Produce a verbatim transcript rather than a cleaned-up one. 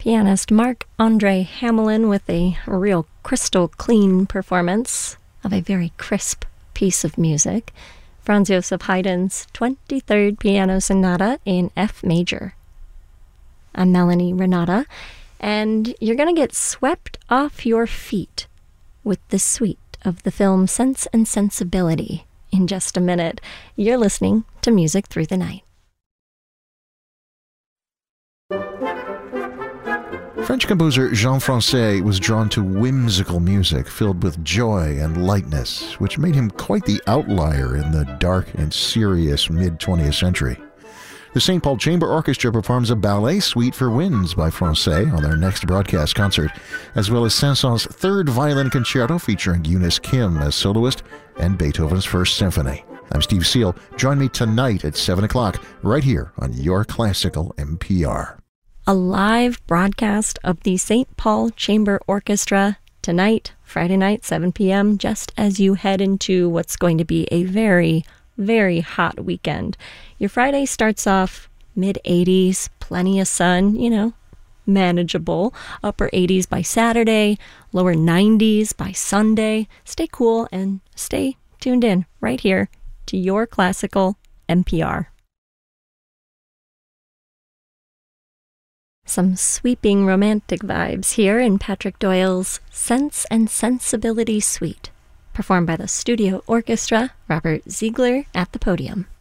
Pianist Marc-Andre Hamelin with a real crystal clean performance of a very crisp piece of music, Franz Joseph Haydn's twenty-third Piano Sonata in F major. I'm Melanie Renata, and you're going to get swept off your feet with the suite of the film Sense and Sensibility in just a minute. You're listening to Music Through the Night. French composer Jean Francais was drawn to whimsical music filled with joy and lightness, which made him quite the outlier in the dark and serious mid-twentieth century. The Saint Paul Chamber Orchestra performs a ballet suite for winds by Francais on their next broadcast concert, as well as Saint-Saëns' third violin concerto featuring Eunice Kim as soloist and Beethoven's First Symphony. I'm Steve Seal. Join me tonight at seven o'clock right here on Your Classical N P R. A live broadcast of the Saint Paul Chamber Orchestra tonight, Friday night, seven p.m., just as you head into what's going to be a very, very hot weekend. Your Friday starts off mid eighties, plenty of sun, you know, manageable. Upper eighties by Saturday, lower nineties by Sunday. Stay cool and stay tuned in right here to Your Classical N P R. Some sweeping romantic vibes here in Patrick Doyle's Sense and Sensibility Suite, performed by the Studio Orchestra, Robert Ziegler at the podium.